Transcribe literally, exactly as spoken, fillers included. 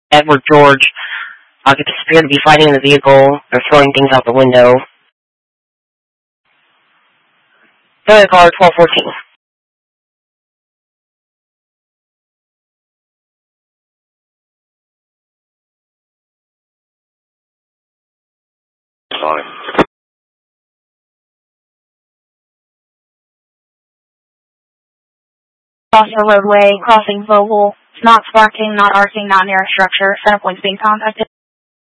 Edward George uh, could appear to be fighting in the vehicle or throwing things out the window. Go ahead, caller twelve fourteen. Sorry. Crossing a roadway, crossing Vogel, not sparking, not arcing, not near a structure, center point's being contacted.